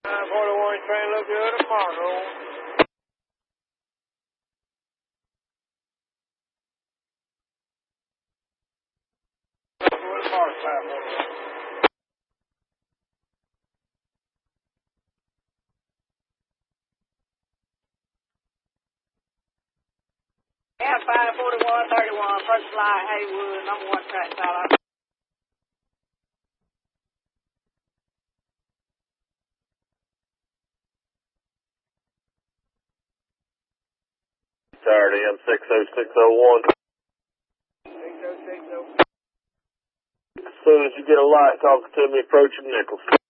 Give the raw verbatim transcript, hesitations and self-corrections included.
nine forty-one train look good tomorrow. Good tomorrow, five forty-one. Yeah, five forty-one thirty-one, first flight, Haywood, number one track, Tyler. Saturday, M six oh six oh one. six oh six oh. As soon as you get a light talking to me, approaching Nichols.